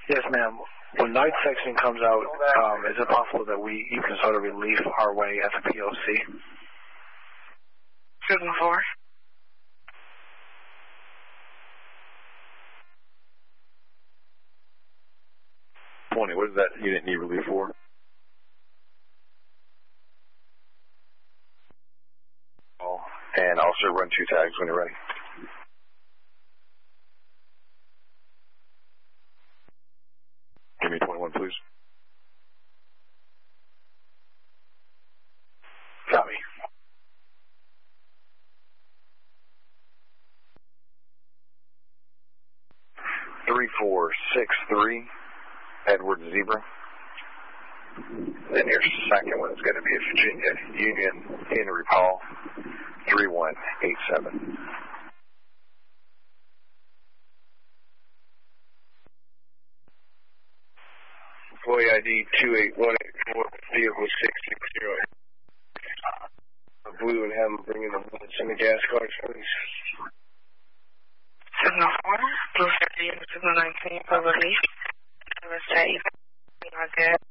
Yes, ma'am. When night section comes out, is it possible that you can sort of relief our way at the POC? 7-4. What does that unit need relief for? And also run 2 tags when you're ready. Give me 21, please. Copy. Three, 4, 6, 3, Edward Zebra. Then your second one is going to be Virginia Union Henry Paul, 3187. Employee ID 28184, vehicle 660. Blue and have them bring in the bullets and the gas cards, please. 7-4. Blue 30 and 719 for relief. Service day. Not good.